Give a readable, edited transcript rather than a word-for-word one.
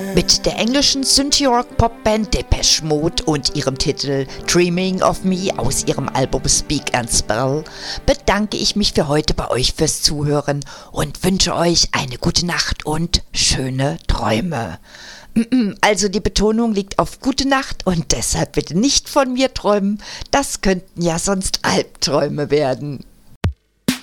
Mit der englischen Synthie-Rock-Popband Depeche Mode und ihrem Titel Dreaming of Me aus ihrem Album Speak and Spell bedanke ich mich für heute bei euch fürs Zuhören und wünsche euch eine gute Nacht und schöne Träume. Also die Betonung liegt auf gute Nacht und deshalb bitte nicht von mir träumen, das könnten ja sonst Albträume werden.